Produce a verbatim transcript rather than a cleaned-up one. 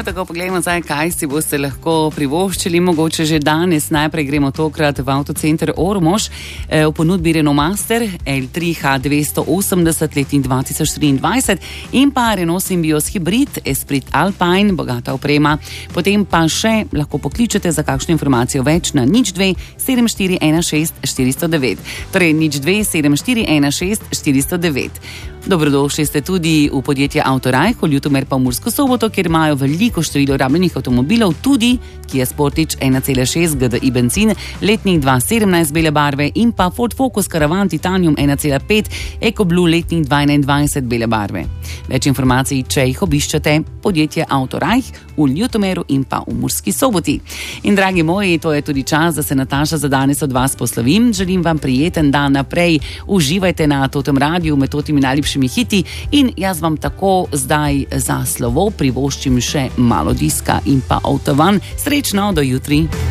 tako pogledamo zdaj, kaj si boste lahko privoščili. Mogoče že danes. Najprej gremo tokrat v Avtocenter Ormož. V ponudbi Renault Master L tri H dvesto osemdeset letnik dva tisoč triindvajset in pa Renault Symbioz Hybrid, Esprit Alpine, bogata oprema. Potem pa še lahko pokličete za kakšno informacijo več na nič dve sedem štiri ena šest štiri nula devet. Torej nič dve sedem štiri ena šest štiri nula devet. Dobrodošli ste tudi v podjetje Autorajh, v Ljutomer pa v Mursko Soboto, kjer imajo veliko število rabljenih avtomobilov, tudi Kia Sportage ena cela šest G D I bencin, letnik dva tisoč sedemnajst bele barve in pa Ford Focus Caravan Titanium ena cela pet EcoBlue letnik dva tisoč enaindvajset bele barve. Več informacij, če jih obiščete, podjetje Autorajh v Ljutomeru in pa v Murski Soboti. In dragi moji, to je tudi čas, da se Nataša za danes od vas poslovim. Želim vam prijeten dan naprej. Uživajte na Totem Radiu med totimi najlepšimi hiti in jaz vam tako zdaj za slovo privoščim še malo diska in pa avtovan. Srečno, do jutri.